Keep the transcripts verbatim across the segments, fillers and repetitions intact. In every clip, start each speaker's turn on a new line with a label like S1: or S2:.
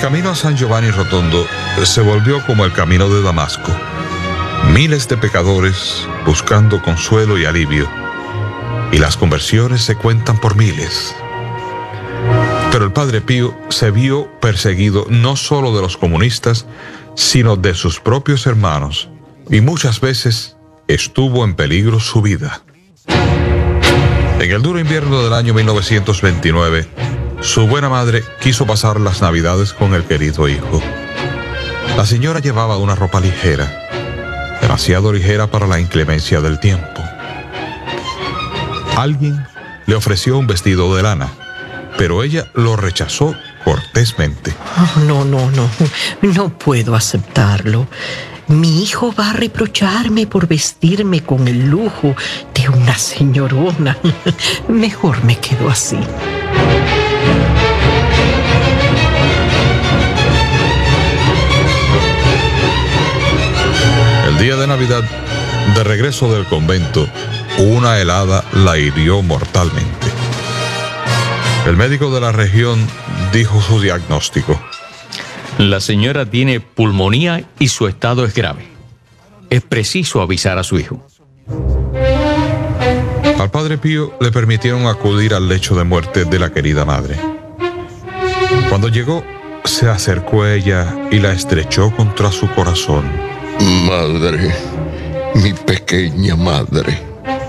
S1: camino a San Giovanni Rotondo se volvió como el camino de Damasco. Miles de pecadores buscando consuelo y alivio, y las conversiones se cuentan por miles. Pero el Padre Pío se vio perseguido no solo de los comunistas, sino de sus propios hermanos, y muchas veces estuvo en peligro su vida. En el duro invierno del año mil novecientos veintinueve, su buena madre quiso pasar las Navidades con el querido hijo. La señora llevaba una ropa ligera, demasiado ligera para la inclemencia del tiempo. Alguien le ofreció un vestido de lana, pero ella lo rechazó cortésmente.
S2: Oh, no, no, no, no puedo aceptarlo. Mi hijo va a reprocharme por vestirme con el lujo de una señorona. Mejor me quedo así.
S1: El día de Navidad, de regreso del convento, una helada la hirió mortalmente. El médico de la región dijo su diagnóstico.
S3: La señora tiene pulmonía y su estado es grave. Es preciso avisar a su hijo.
S1: Al Padre Pío le permitieron acudir al lecho de muerte de la querida madre. Cuando llegó, se acercó a ella y la estrechó contra su corazón.
S4: Madre, mi pequeña madre.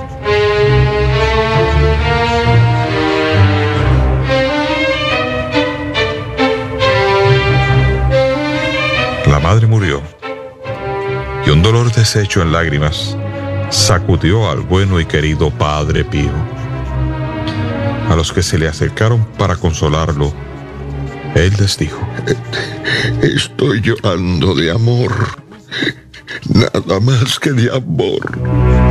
S1: La madre murió, y un dolor deshecho en lágrimas sacudió al bueno y querido Padre Pío. A los que se le acercaron para consolarlo, él les dijo:
S4: Estoy llorando de amor, nada más que de amor.